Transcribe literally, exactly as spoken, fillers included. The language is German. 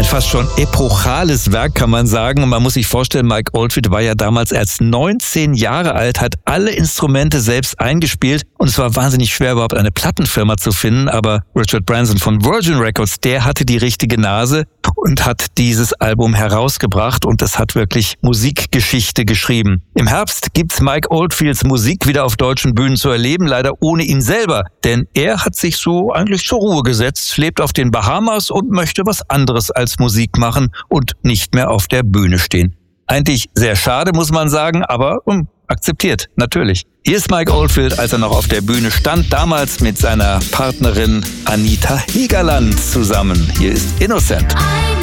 fast schon epochales Werk, kann man sagen. Und man muss sich vorstellen, Mike Oldfield war ja damals erst neunzehn Jahre alt, hat alle Instrumente selbst eingespielt. Und es war wahnsinnig schwer, überhaupt eine Plattenfirma zu finden. Aber Richard Branson von Virgin Records, der hatte die richtige Nase und hat dieses Album herausgebracht. Und das hat wirklich Musikgeschichte geschrieben. Im Herbst gibt's Mike Oldfields Musik wieder auf deutschen Bühnen zu erleben, leider ohne ihn selber. Denn er hat sich so eigentlich zur Ruhe gesetzt, lebt auf den Bahamas und möchte was anderes als Musik machen und nicht mehr auf der Bühne stehen. Eigentlich sehr schade, muss man sagen, aber um, akzeptiert, natürlich. Hier ist Mike Oldfield, als er noch auf der Bühne stand, damals mit seiner Partnerin Anita Hegerland zusammen. Hier ist Innocent.